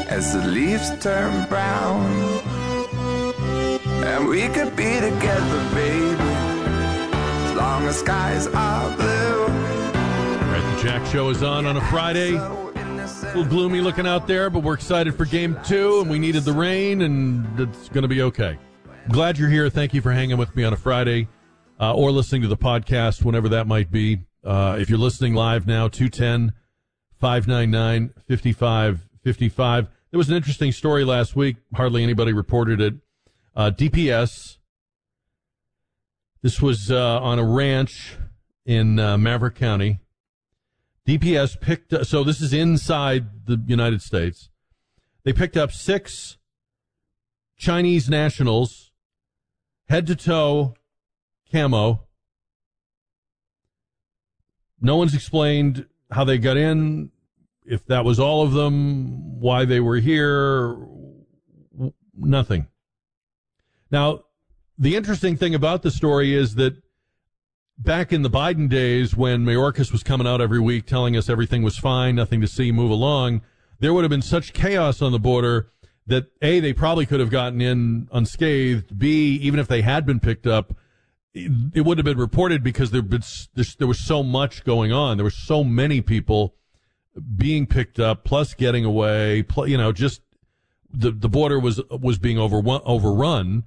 as the leaves turn brown. And we could be together, baby, as long as skies are blue. All right, the Jack Show is on a Friday. A little gloomy looking out there, but we're excited for Game 2, and we needed the rain, and it's going to be okay. I'm glad you're here. Thank you for hanging with me on a Friday or listening to the podcast, whenever that might be. If you're listening live now, 210-599-5555. There was an interesting story last week. Hardly anybody reported it. DPS, this was on a ranch in Maverick County. DPS picked up, so this is inside the United States. They picked up 6 Chinese nationals, head-to-toe camo. No one's explained how they got in, if that was all of them, why they were here, nothing. Now, the interesting thing about the story is that back in the Biden days, when Mayorkas was coming out every week telling us everything was fine, nothing to see, move along, there would have been such chaos on the border that, A, they probably could have gotten in unscathed, B, even if they had been picked up, it wouldn't have been reported because there was so much going on. There were so many people being picked up, plus getting away, just the border was being overrun.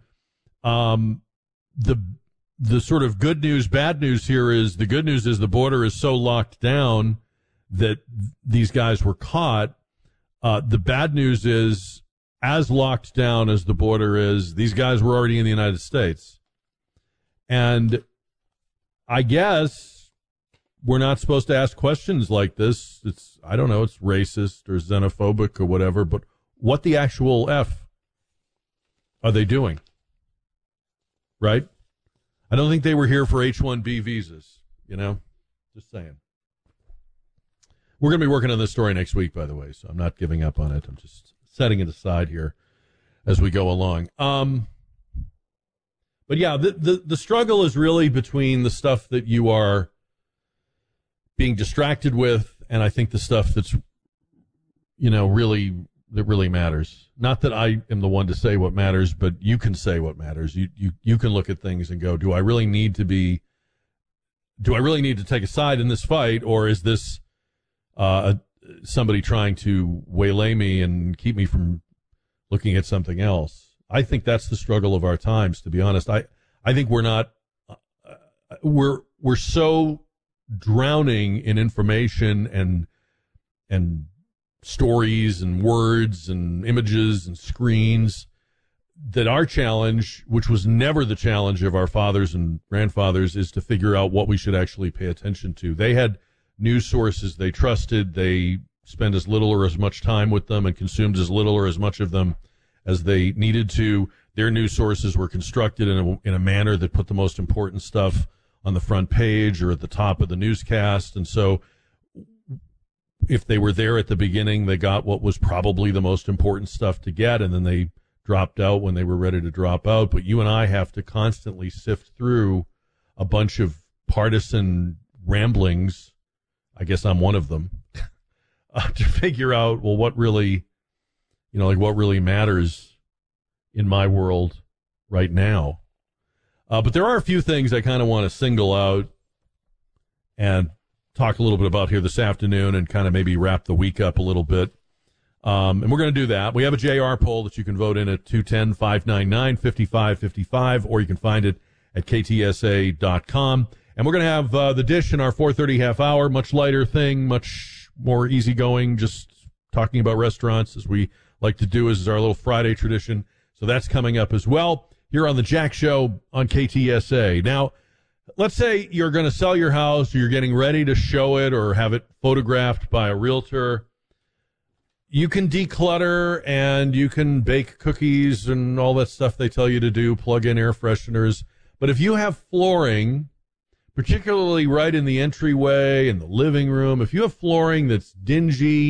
The sort of good news, bad news here is the good news is the border is so locked down that these guys were caught. The bad news is, as locked down as the border is, these guys were already in the United States. And I guess we're not supposed to ask questions like this. It's racist or xenophobic or whatever, but what the actual F are they doing? Right? I don't think they were here for H-1B visas, just saying. We're going to be working on this story next week, by the way, so I'm not giving up on it. I'm just setting it aside here as we go along. But yeah, the struggle is really between the stuff that you are being distracted with, and I think the stuff that's, really matters. Not that I am the one to say what matters, but you can say what matters. You can look at things and go, do I really need to take a side in this fight, or is this somebody trying to waylay me and keep me from looking at something else? I think that's the struggle of our times, to be honest. I think we're so drowning in information and stories and words and images and screens that our challenge, which was never the challenge of our fathers and grandfathers, is to figure out what we should actually pay attention to. They had news sources they trusted. They spent as little or as much time with them and consumed as little or as much of them as they needed to. Their news sources were constructed in a manner that put the most important stuff on the front page or at the top of the newscast. And so if they were there at the beginning, they got what was probably the most important stuff to get, and then they dropped out when they were ready to drop out. But you and I have to constantly sift through a bunch of partisan ramblings. I guess I'm one of them to figure out, well, what really, what really matters in my world right now. But there are a few things I kind of want to single out and talk a little bit about here this afternoon and kind of maybe wrap the week up a little bit. And we're going to do that. We have a JR poll that you can vote in at 210-599-5555, or you can find it at ktsa.com. And we're going to have the Dish in our 4:30 half hour, much lighter thing, much more easygoing, just talking about restaurants as we like to do, as our little Friday tradition. So that's coming up as well here on the Jack Show on KTSA. Now, let's say you're going to sell your house, or you're getting ready to show it or have it photographed by a realtor. You can declutter and you can bake cookies and all that stuff they tell you to do, plug in air fresheners. But if you have flooring, particularly right in the entryway and the living room, if you have flooring that's dingy,